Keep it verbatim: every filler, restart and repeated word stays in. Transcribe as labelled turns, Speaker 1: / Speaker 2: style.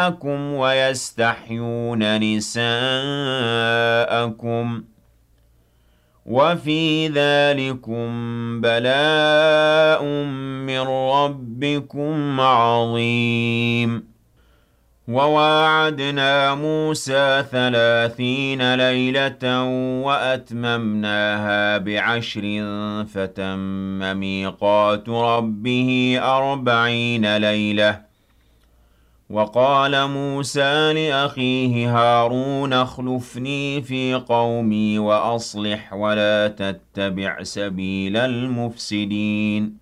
Speaker 1: نِسَاءَكُمْ وَيَسْتَحْيُونَ نِسَاءَكُمْ ۚ وَفِي ذَٰلِكُم بَلَاءٌ مِّن رَّبِّكُمْ عَظِيمٌ وَوَاعَدْنَا مُوسَىٰ ثَلَاثِينَ لَيْلَةً وَأَتْمَمْنَاهَا بِعَشْرٍ فَتَمَّ مِيقَاتُ رَبِّهِ أَرْبَعِينَ لَيْلَةً ۚ وَقَالَ مُوسَىٰ لِأَخِيهِ هَارُونَ اخْلُفْنِي فِي قَوْمِي وَأَصْلِحْ وَلَا تَتَّبِعْ سَبِيلَ الْمُفْسِدِينَ